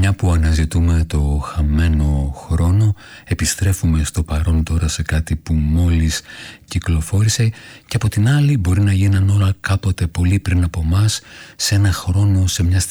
Μια που αναζητούμε το χαμένο χρόνο, επιστρέφουμε στο παρόν τώρα σε κάτι που μόλις κυκλοφόρησε, και από την άλλη μπορεί να γίναν όλα κάποτε πολύ πριν από μας, σε ένα χρόνο, σε μια